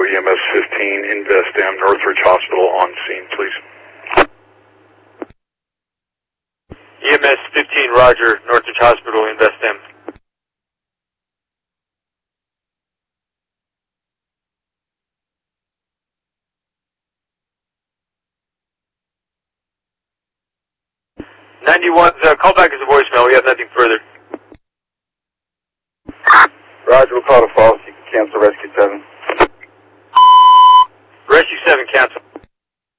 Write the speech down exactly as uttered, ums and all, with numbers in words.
E M S fifteen, Invest M, Northridge Hospital on scene, please. E M S fifteen, roger, Northridge Hospital, Invest M. ninety-one, uh, call back as a voicemail, we have nothing further. Roger, we'll call to false, you can cancel rescue seven.